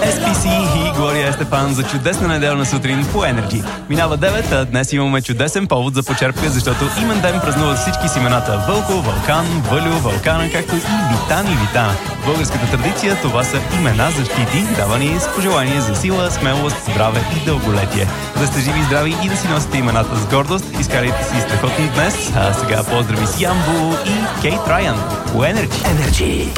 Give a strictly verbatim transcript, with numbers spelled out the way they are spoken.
Ес Пи Си и Глория Естефан за чудесна неделна сутрин по Energy. Минава девет, а днес имаме чудесен повод за почерпка, защото имен ден празнуват всички с имената Вълко, Вълкан, Вълю, Вълкана, както и Витан и Витана. В българската традиция това са имена защити, давани с пожелание за сила, смелост, здраве и дълголетие. Да сте живи и здрави и да си носите имената с гордост, изкарайте си страхотно днес. А сега поздрави с Ямбо и Кейт Райан по Energy. Energy.